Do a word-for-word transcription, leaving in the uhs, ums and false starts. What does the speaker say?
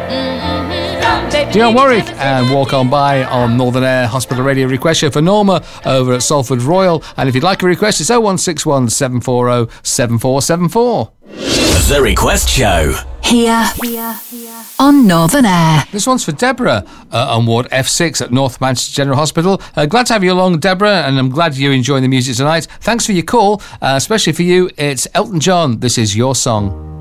Dionne Warwick and Walk On By on Northern Air Hospital Radio Request Show for Norma over at Salford Royal. And if you'd like a request, it's oh one six one, seven four oh, seven four seven four. The Request Show. Here, here, here on Northern Air. This one's for Deborah uh, on Ward F six at North Manchester General Hospital. Uh, glad to have you along, Deborah, and I'm glad you're enjoying the music tonight. Thanks for your call, uh, especially for you. It's Elton John. This is your song.